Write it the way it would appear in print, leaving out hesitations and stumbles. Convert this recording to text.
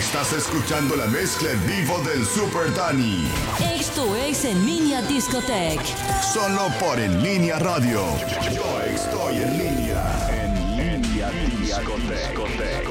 Estás escuchando la mezcla en vivo del Super Dani. Esto es En Línea Discotech. Solo por En Línea Radio. Yo estoy en línea. En Línea Discotech.